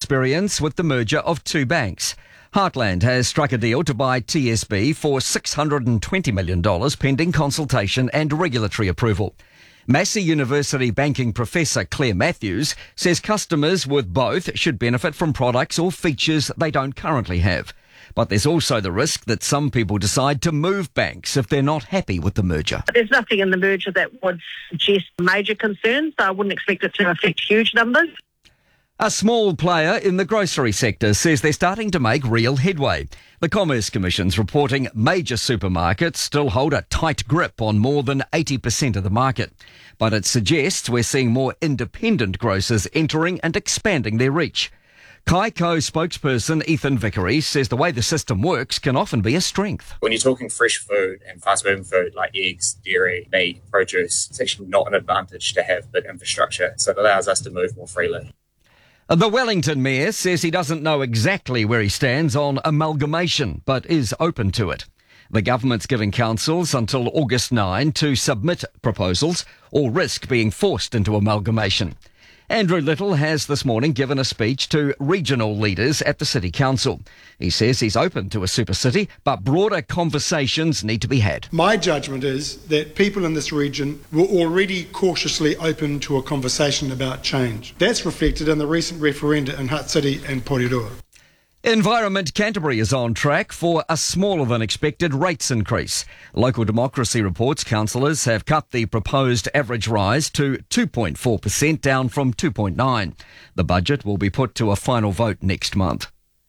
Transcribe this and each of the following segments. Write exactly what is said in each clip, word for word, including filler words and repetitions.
experience with the merger of two banks. Heartland has struck a deal to buy T S B for six hundred twenty million dollars pending consultation and regulatory approval. Massey University banking professor Claire Matthews says customers with both should benefit from products or features they don't currently have. But there's also the risk that some people decide to move banks if they're not happy with the merger. There's nothing in the merger that would suggest major concerns. I wouldn't expect it to affect huge numbers. A small player in the grocery sector says they're starting to make real headway. The Commerce Commission's reporting major supermarkets still hold a tight grip on more than eighty percent of the market. But it suggests we're seeing more independent grocers entering and expanding their reach. Kaiko spokesperson Ethan Vickery says the way the system works can often be a strength. When you're talking fresh food and fast-moving food like eggs, dairy, meat, produce, it's actually not an advantage to have big infrastructure, so it allows us to move more freely. The Wellington Mayor says he doesn't know exactly where he stands on amalgamation, but is open to it. The government's giving councils until August ninth to submit proposals or risk being forced into amalgamation. Andrew Little has this morning given a speech to regional leaders at the City Council. He says he's open to a super city, but broader conversations need to be had. My judgment is that people in this region were already cautiously open to a conversation about change. That's reflected in the recent referenda in Hutt City and Porirua. Environment Canterbury is on track for a smaller than expected rates increase. Local Democracy reports councillors have cut the proposed average rise to two point four percent, down from two point nine. The budget will be put to a final vote next month.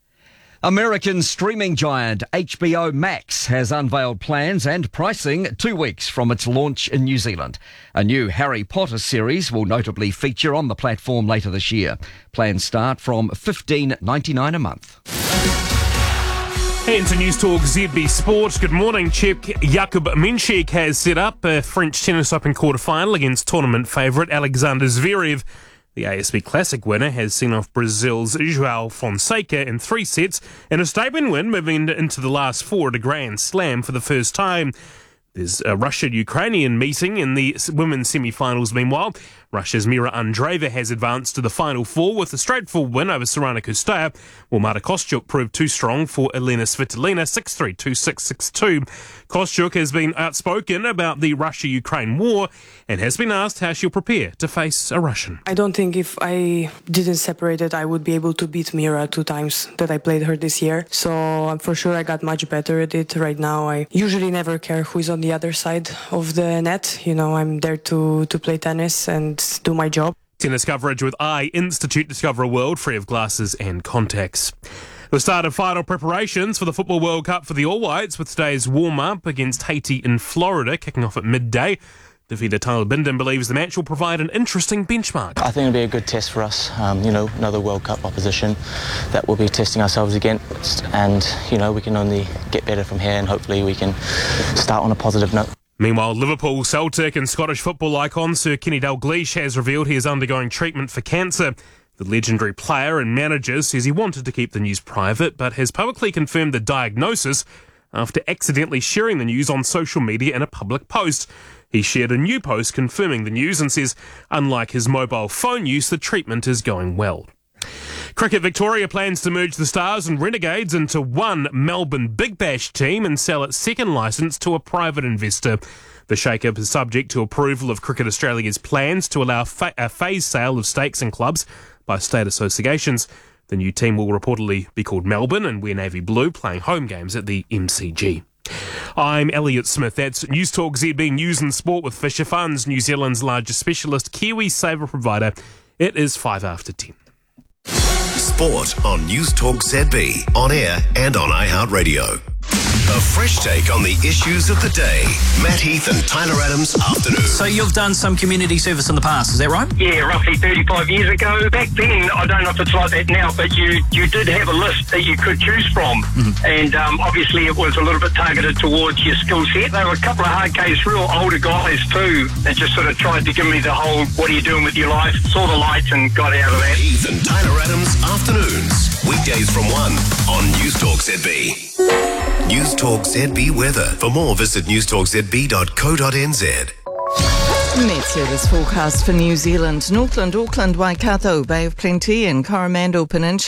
American streaming giant H B O Max has unveiled plans and pricing two weeks from its launch in New Zealand. A new Harry Potter series will notably feature on the platform later this year. Plans start from fifteen ninety-nine a month. Into News Talk Z B Sport. Good morning. Czech Jakub Menšík has set up a French Tennis Open quarter-final against tournament favourite Alexander Zverev. The A S B Classic winner has seen off Brazil's João Fonseca in three sets in a statement win, moving into the last four at a Grand Slam for the first time. There's a Russian-Ukrainian meeting in the women's semi-finals meanwhile. Russia's Mira Andreeva has advanced to the final four with a straightforward win over Sorana Kostaya, while Marta Kostyuk proved too strong for Elena Svitolina six three, two six, six two. Kostyuk has been outspoken about the Russia-Ukraine war and has been asked how she'll prepare to face a Russian. I don't think if I didn't separate it, I would be able to beat Mira two times that I played her this year. So for sure I got much better at it. Right now I usually never care who is on the other side of the net. You know, I'm there to, to play tennis and do my job. Tennis coverage with I Institute. Discover a world free of glasses and contacts. The start of final preparations for the Football World Cup for the All Whites, with today's warm-up against Haiti in Florida kicking off at midday. Defender Tyler Bindon believes the match will provide an interesting benchmark. I think it'll be a good test for us. Um, you know, another World Cup opposition that we'll be testing ourselves against, and you know, we can only get better from here, and hopefully we can start on a positive note. Meanwhile, Liverpool, Celtic and Scottish football icon Sir Kenny Dalglish has revealed he is undergoing treatment for cancer. The legendary player and manager says he wanted to keep the news private, but has publicly confirmed the diagnosis after accidentally sharing the news on social media in a public post. He shared a new post confirming the news and says, unlike his mobile phone use, the treatment is going well. Cricket Victoria plans to merge the Stars and Renegades into one Melbourne Big Bash team and sell its second licence to a private investor. The shake-up is subject to approval of Cricket Australia's plans to allow fa- a phased sale of stakes in clubs by state associations. The new team will reportedly be called Melbourne and wear navy blue, playing home games at the M C G. I'm Elliot Smith. That's News Talk Z B News and Sport with Fisher Funds, New Zealand's largest specialist Kiwi saver provider. It is five after ten. Sport on News Talk Z B, on air and on iHeartRadio. A fresh take on the issues of the day. Matt Heath and Tyler Adams afternoon. So you've done some community service in the past, is that right? Yeah, roughly thirty-five years ago. Back then, I don't know if it's like that now, but you, you did have a list that you could choose from. Mm-hmm. And um, obviously it was a little bit targeted towards your skill set. There were a couple of hard case, real older guys too, that just sort of tried to give me the whole, what are you doing with your life? Saw the lights and got out of that. Heath and Tyler Adams afternoons. Weekdays from one on News Talk Z B. News Talk Z B weather. For more, visit news talk z b dot co dot n z. Meteor's forecast for New Zealand: Northland, Auckland, Waikato, Bay of Plenty and Coromandel Peninsula.